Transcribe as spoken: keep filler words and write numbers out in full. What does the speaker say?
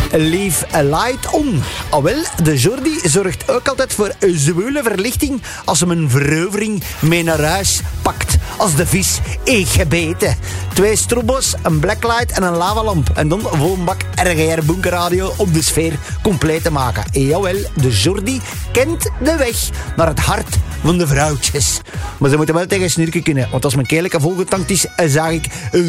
Leave a light on. Al wel, de Jordi zorgt ook altijd voor een zwoele verlichting als hem een verovering mee naar huis pakt. Als de vis eet gebeten. Twee strobo's, een blacklight en een lavalamp. En dan vol een bak R G R bunkerradio om de sfeer compleet te maken. En jawel, de Jordi kent de weg naar het hart van de vrouwtjes. Maar ze moeten wel tegen snurken kunnen. Want als mijn keelke volgetankt is, zag ik